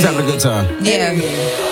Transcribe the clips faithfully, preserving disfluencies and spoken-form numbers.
was having a good time. Yeah.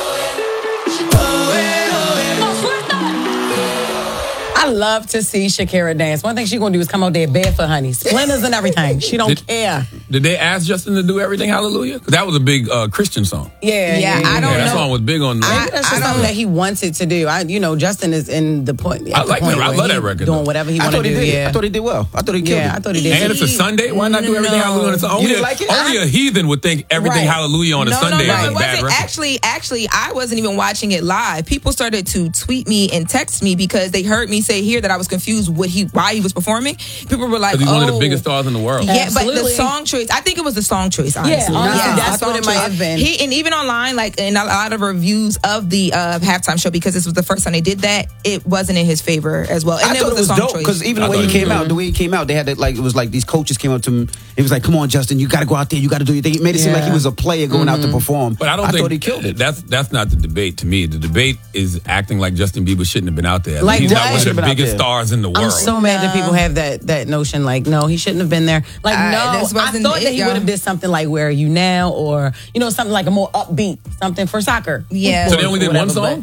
I love to see Shakira dance. One thing she's going to do is come out there barefoot, honey. Splinters and everything. She don't Did- care. Did they ask Justin to do everything Hallelujah? 'Cause that was a big uh, Christian song. Yeah, Yeah, I don't Yeah, that know. song was big on. Maybe that's I just don't something know. that he wanted to do. I, you know, Justin is in the point. I at the like point that. I where love he that record, Doing though. whatever he I want to thought he do. did. Yeah, I thought he did well. I thought he killed yeah, it. I thought he did. And it's a Sunday. Why not do everything No. Hallelujah on a Sunday? Only, didn't a, like it? only a heathen would think everything Right. Hallelujah on a No, Sunday no, no, is it a bad wasn't. record. Actually, actually, I wasn't even watching it live. People started to tweet me and text me because they heard me say here that I was confused what he why he was performing. People were like, Because he's oh. one of the biggest stars in the world. Yeah, but the Absolutely. song choice, I think it was the song choice, honestly. Yeah, honestly, that's the what it song might choice. have been. He, and even online, like in a lot of reviews of the uh, halftime show, because this was the first time they did that, it wasn't in his favor as well. And I it thought was it was the song dope choice. because even I the way thought he it was came out, dope. the way he came out, they had that, like it was like these coaches came up to him. It was like, "Come on, Justin, you got to go out there. You got to do your thing." It made it seem Yeah. like he was a player going out to perform. But I don't I think thought he killed it. That's that's not the debate to me. The debate is acting like Justin Bieber shouldn't have been out there. Like he's what? not one of Should've the been out biggest there. stars in the world. I'm so mad that people have that that notion. Like, no, he shouldn't have been there. Like, Uh, no, this I wasn't thought it, that he y'all. would have did something like "Where Are You Now" or you know something like a more upbeat something for soccer. Yeah. So they only did one Whatever, song?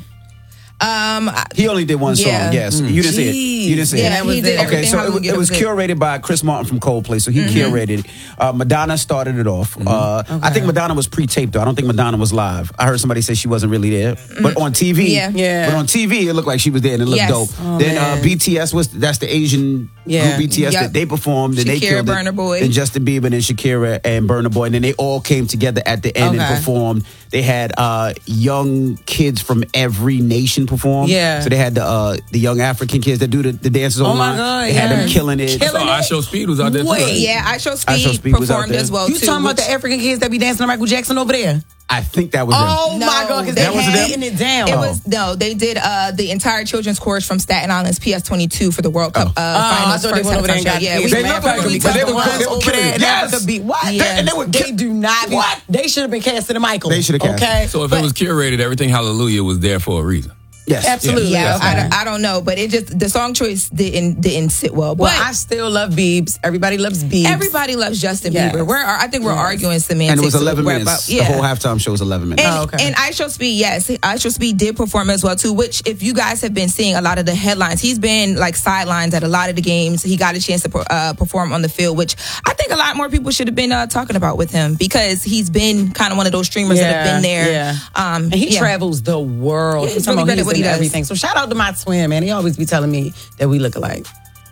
Um, I- He only did one Yeah. song. Yes, you didn't see it. You didn't see Yeah, it. that was he did it. Okay, everything so it, Hallelujah, it was that curated by Chris Martin from Coldplay. So he curated it. Uh, Madonna started it off. Uh, I think Madonna was pre-taped though. I don't think Madonna was live. I heard somebody say she wasn't really there, but on T V, Yeah. Yeah. But on T V, it looked like she was there and it looked Yes. dope. Oh, then uh, man. B T S was that's the Asian Yeah. group B T S Yep. that they performed and they Shakira, killed it. Burna Boy. Then Justin Bieber, then Shakira and Burna Boy, and then they all came together at the end Okay. and performed. They had uh, young kids from every nation perform. Yeah. So they had the uh, the young African kids that do the, the dances Oh, online. my God, They had them yes. killing it. Killing So I Show Speed was out there too. Wait. yeah, I Show I Show Speed, Speed was out performed there. as well You too. talking about which- the African kids that be dancing to Michael Jackson over there? I think that was them. Oh No, my God, because they they was had- beating it down. It was no, they did uh, the entire children's chorus from Staten Island's P S twenty-two for the World Cup. Oh. Uh, Oh, I finals thought they first went over there halftime and got show. Yeah, kids we They from look like Africa them because because the they were- ones they were over killing there it. in Yes. Africa beat what? Yeah. They, And they were they kill- do not. Be, What? They should have been casting to Michael. They should have cast Okay, So if But- it was curated, everything Hallelujah was there for a reason. Yes. Absolutely. Yeah, Okay. I, don't- I don't know, but it just the song choice didn't didn't sit well. Well, But I still love Biebs. Everybody loves Biebs. everybody loves Justin Yes. Bieber. We're I think we're Yes. arguing semantics. And it was of eleven what we're minutes. about. Yeah. The whole halftime show was eleven minutes. And, Oh, okay. and I Show Speed, yes, I Show Speed did perform as well too. Which, if you guys have been seeing a lot of the headlines, he's been like sidelines at a lot of the games. He got a chance to uh, perform on the field, which I think a lot more people should have been uh, talking about with him because he's been kind of one of those streamers that have been there. Yeah. Um, and he yeah. travels the world. Yeah, he's talking really about good at what he into does. everything. So shout out to my twin, man. He always be telling me that we look alike.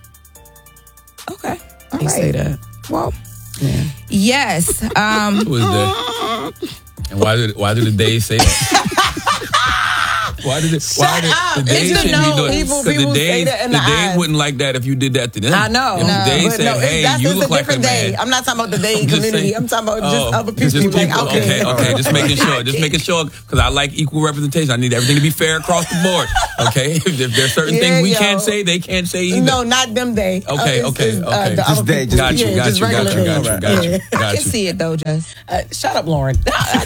Okay, all He right. say that. Well, Yeah. yes. Um, Who was that? And why did why did the days say that? Why did it? Why did up. the days It's the shouldn't be no. doing? People- 'Cause the people say days, that in the the days eyes. wouldn't like that if you did that to them. I know. If the days But said, no, "Hey, that's you just look a like a different man." day. I'm not talking about the day I'm just community. saying- I'm talking about just Oh, other people. just Like, people. okay. Okay, okay, just making sure, just making sure, because I like equal representation. I need everything to be fair across the board. Okay, if, if there's certain Yeah, things we yo. can't say, they can't say either. No, not them day. Okay, Uh, it's- okay, it's, uh, okay. the Just other day, people. just- Got you, Yeah, got just you, got you, regular got days. you, got you, Yeah. I got can you. see it though, Jess. Uh, shut up, Lauren.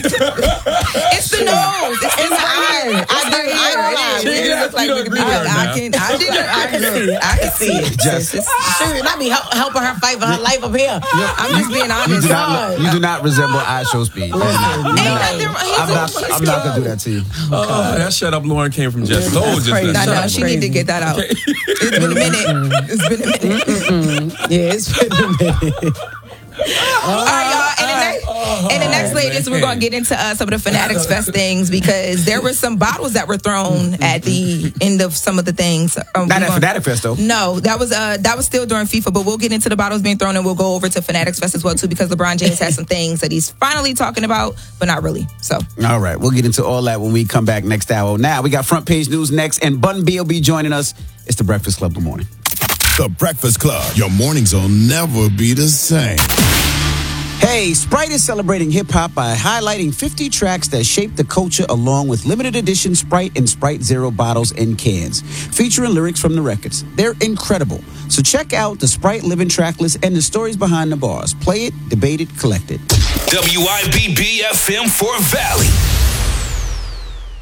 It's the nose. It's In the eyes. I do. I don't lie. She It does- looks like you don't Ricky agree with her Bobby. I now. can. I did. I can see it. I can see it. Just- It's- Shoot, I be help, helping her fight for her life up here. I'm just being You honest. do not, you do not resemble I Show Speed. Ain't nothing wrong. He's I'm a- not, I'm not going to do that to you. Oh, that shut up, Lauren came from Jess. Soul just crazy. that No, shut no, up. she need to get that out. It's been a minute. It's been a minute. Yeah, it's been a minute. All right, y'all. And the next, and the next ladies, we're going to get into uh, some of the Fanatics Fest things because there were some bottles that were thrown at the end of some of the things. Um, Not we're at gonna- Fanatic Fest, though. No, that was uh that was still during FIFA, but we'll get into the bottles being thrown and we'll go over to Fanatics Fest as well too because LeBron James has some things that he's finally talking about, but not really. So All right, we'll get into all that when we come back next hour. Now, we got front page news next, and Bun B will be joining us. It's the Breakfast Club. Good morning. The Breakfast Club. Your mornings will never be the same. Hey, Sprite is celebrating hip-hop by highlighting fifty tracks that shaped the culture along with limited edition Sprite and Sprite Zero bottles and cans, featuring lyrics from the records. They're incredible. So check out the Sprite Living track list and the stories behind the bars. Play it, debate it, collect it. W I B B F M for Valley.